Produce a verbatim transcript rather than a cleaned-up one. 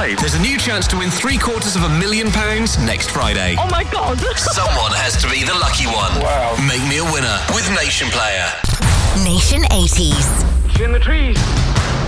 live. There's a new chance to win three quarters of a million pounds next Friday. Oh my God. Someone has to be the lucky one. Wow. Make me a winner with Nation Player. Nation eighties. It's in the trees.